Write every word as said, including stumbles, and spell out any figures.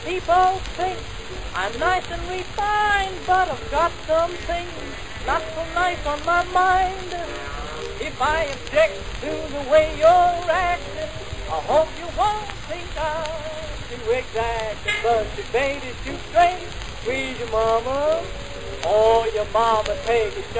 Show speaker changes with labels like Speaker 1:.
Speaker 1: People think I'm nice and refined, but I've got some things not so nice on my mind. If I object to the way you're acting, I hope you won't think I'm too exacting. But the baby's too straight, squeeze your mama, or your mama take it.